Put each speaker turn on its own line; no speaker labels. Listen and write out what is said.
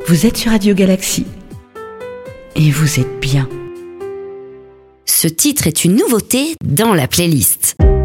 Vous êtes sur Radio Galaxie et vous êtes bien.
Ce titre est une nouveauté dans la playlist.